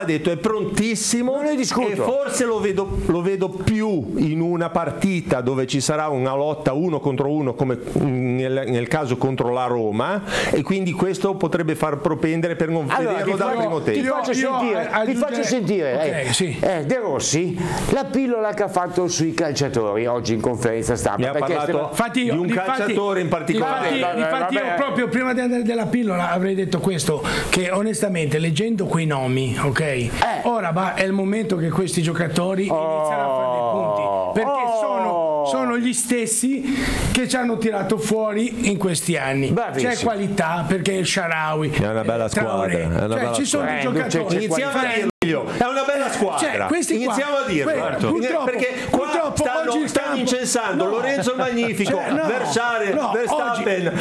ha detto è prontissimo, non ne discuto. E forse lo vedo più in una partita dove ci sarà una lotta 1 contro 1 come nel caso contro la Roma, e quindi questo potrebbe far propendere per non vederlo dal primo tempo. Ti faccio sentire okay, sì. De Rossi, la pillola che ha fatto sui calciatori oggi in conferenza stampa. Mi ha parlato di un calciatore in particolare. Infatti io proprio prima di andare della pillola avrei detto questo, che onestamente leggendo quei nomi, ok? Ora è il momento che questi giocatori iniziano a fare dei punti, perché sono gli stessi che ci hanno tirato fuori in questi anni. C'è qualità, perché il Shaarawy è una bella squadra, ci sono i giocatori. Iniziamo a dirlo. È una bella squadra. Iniziamo a dirlo. Perché qua stanno incensando Lorenzo il Magnifico, Verstappen.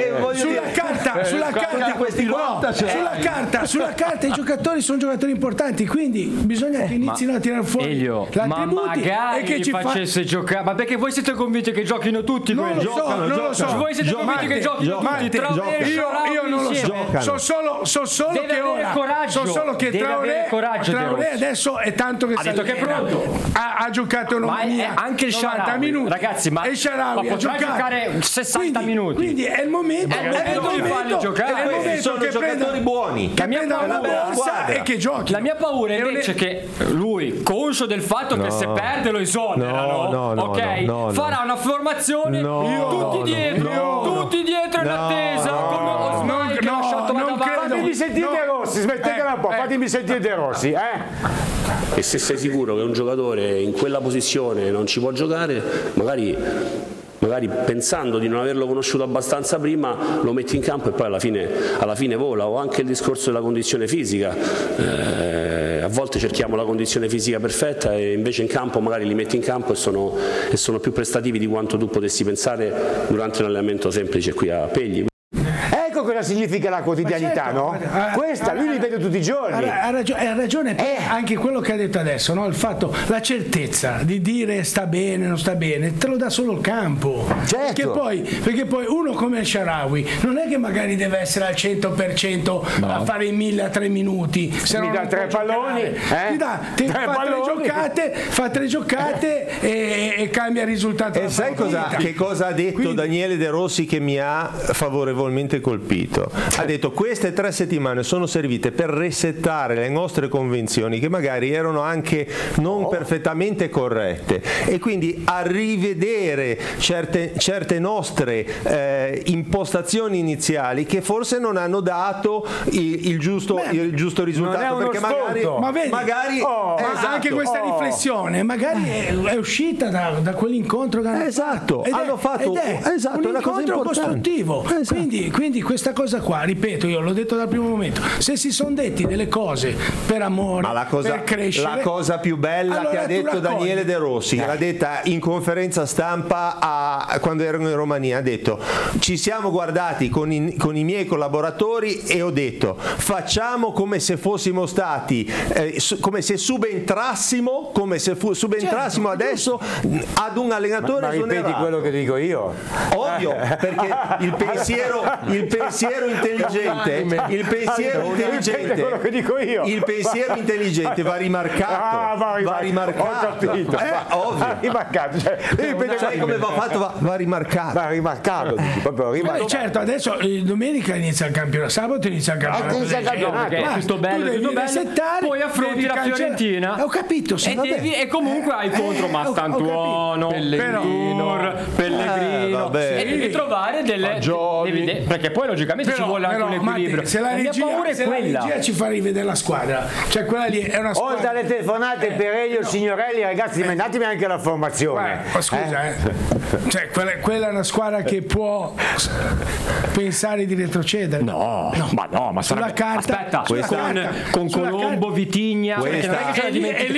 Sulla carta i giocatori sono giocatori importanti, quindi bisogna che inizino a tirare fuori l'attributi e che ci facesse giocare. Ma perché voi siete convinti che giochino tutti? Non lo so. Voi siete convinti che giochino tutti? Io non lo so. So solo che Traoré adesso è tanto che ha detto che è pronto. Ha giocato anche il 90 minuti, ragazzi, ma potrà giocare 60 minuti. Quindi è il momento di farli giocare. Sono giocatori buoni. Che prendano la borsa e che giochi. La mia paura è invece che lui, conscio del fatto che se perde lo esonerano, farà una formazione tutti dietro in attesa, come Osmai che ha lasciato la davanti. Fatemi sentire De Rossi, smettetela un po', fatemi sentire De Rossi, E se sei sicuro che un giocatore in quella posizione non ci può giocare, magari pensando di non averlo conosciuto abbastanza prima lo metti in campo e poi alla fine vola. O anche il discorso della condizione fisica, a volte cerchiamo la condizione fisica perfetta e invece in campo magari li metti in campo e sono più prestativi di quanto tu potessi pensare durante un allenamento semplice qui a Pegli. Ecco cosa significa la quotidianità, no? Questa lui li vede tutti i giorni. Ha ragione anche quello che ha detto adesso, no? Il fatto, la certezza di dire sta bene, non sta bene, te lo dà solo il campo. Certo. Perché poi uno come il Shaarawy non è che magari deve essere al 100% a fare i 1000 a 3 minuti. Se mi dà 3 palloni, fa 3 giocate e cambia il risultato. E sai che cosa ha detto Daniele De Rossi che mi ha favorevolmente colpito? Ha detto: queste 3 settimane sono servite per resettare le nostre convenzioni che magari erano anche non perfettamente corrette, e quindi a rivedere certe nostre impostazioni iniziali che forse non hanno dato il giusto risultato, perché magari anche questa riflessione magari è uscita da quell'incontro che hanno fatto. Hanno fatto un una cosa incontro costruttivo. Quindi questa cosa qua, ripeto, io l'ho detto dal primo momento, se si sono detti delle cose per amore, per crescere, la cosa più bella che ha detto Daniele De Rossi, l'ha detta in conferenza stampa quando erano in Romania, ha detto: ci siamo guardati con i miei collaboratori e ho detto facciamo come se fossimo stati come se subentrassimo adesso ad un allenatore ma ripeti quello che dico io, ovvio, perché il pensiero intelligente quello che dico io. Il pensiero intelligente va rimarcato. Va rimarcato. Ho capito. Ovvio. Rimarcato. Sai come va fatto? Va rimarcato. Va rimarcato. Proprio rimarcato. Certo, adesso domenica inizia il campionato, sabato inizia il campionato. È tutto bello, poi affronti la Fiorentina. Ho capito. E comunque hai contro Mastantuono, Pellegrino, e devi trovare delle perché poi logicamente ci vuole anche un equilibrio. Se la regia ci fa rivedere la squadra, cioè quella lì è una squadra. Oltre alle telefonate per Elio Signorelli, ragazzi, mandatemi anche la formazione. Scusa, cioè quella è una squadra che può pensare di retrocedere. Ma sulla carta. Aspetta, con Colombo, Vitigna, e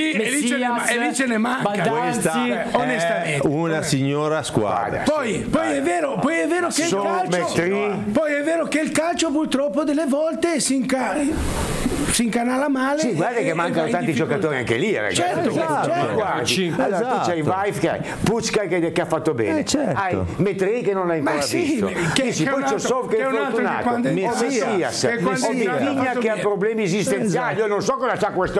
lì ce ne manca. Questa è una signora squadra. Poi è vero che il calcio, poi è vero che il calcio purtroppo delle volte si incanala male. Sì, guarda che mancano tanti giocatori anche lì, ragazzi. Certo. Allora tu c'hai Vaif, Pucca che ha fatto bene, hai Metri che non l'hai ancora visto, poi c'è Sov che è fortunato, Messias che ha problemi esistenziali. Io non so cosa c'ha questo